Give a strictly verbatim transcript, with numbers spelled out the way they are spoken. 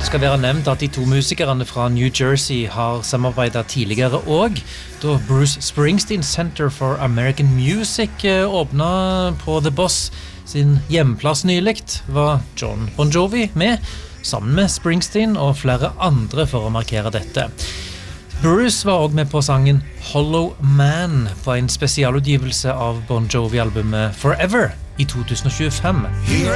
skal være nevnt at de to musikerne fra New Jersey har samarbeidet tidligere også, da Bruce Springsteen Center for American Music åpnet på The Boss sin hjemplass nyligt, var John Bon Jovi med, sammen med Springsteen og flere andre for å markere dette. Bruce var også med på sangen Hollow Man på en spesialutgivelse av Bon Jovi-albumet Forever i to tusen og tjuefem. Here